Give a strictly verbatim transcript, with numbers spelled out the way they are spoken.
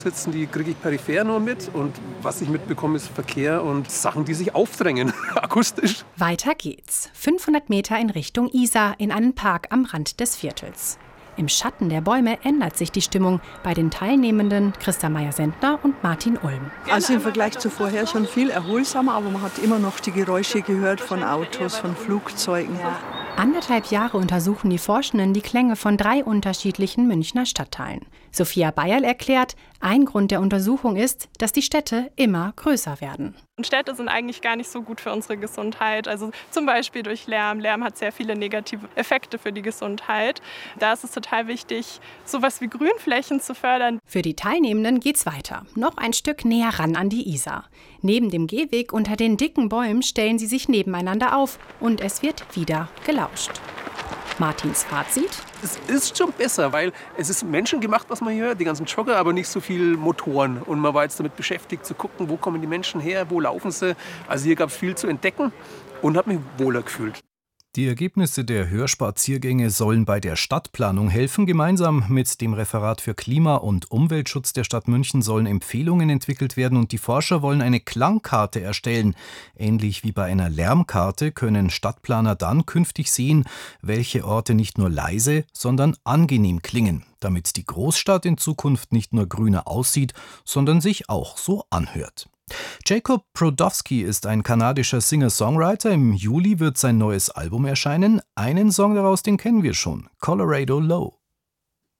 Sitzen, die kriege ich peripher nur mit und was ich mitbekomme, ist Verkehr und Sachen, die sich aufdrängen, akustisch. Weiter geht's. fünfhundert Meter in Richtung Isar, in einen Park am Rand des Viertels. Im Schatten der Bäume ändert sich die Stimmung bei den Teilnehmenden Christa Meyer-Sendner und Martin Ulm. Also im Vergleich zu vorher schon viel erholsamer, aber man hat immer noch die Geräusche gehört von Autos, von Flugzeugen. Ja. Anderthalb Jahre untersuchen die Forschenden die Klänge von drei unterschiedlichen Münchner Stadtteilen. Sophia Bayerl erklärt, ein Grund der Untersuchung ist, dass die Städte immer größer werden. Und Städte sind eigentlich gar nicht so gut für unsere Gesundheit. Also zum Beispiel durch Lärm. Lärm hat sehr viele negative Effekte für die Gesundheit. Da ist es total wichtig, sowas wie Grünflächen zu fördern. Für die Teilnehmenden geht's weiter. Noch ein Stück näher ran an die Isar. Neben dem Gehweg unter den dicken Bäumen stellen sie sich nebeneinander auf und es wird wieder gelauscht. Martins Fazit? Es ist schon besser, weil es ist menschengemacht, was man hier hört, die ganzen Jogger, aber nicht so viel Motoren. Und man war jetzt damit beschäftigt zu gucken, wo kommen die Menschen her, wo laufen sie. Also hier gab es viel zu entdecken und habe mich wohler gefühlt. Die Ergebnisse der Hörspaziergänge sollen bei der Stadtplanung helfen. Gemeinsam mit dem Referat für Klima- und Umweltschutz der Stadt München sollen Empfehlungen entwickelt werden und die Forscher wollen eine Klangkarte erstellen. Ähnlich wie bei einer Lärmkarte können Stadtplaner dann künftig sehen, welche Orte nicht nur leise, sondern angenehm klingen, damit die Großstadt in Zukunft nicht nur grüner aussieht, sondern sich auch so anhört. Jacob Brodowski ist ein kanadischer Singer-Songwriter. Im Juli wird sein neues Album erscheinen. Einen Song daraus, den kennen wir schon, Colorado Low.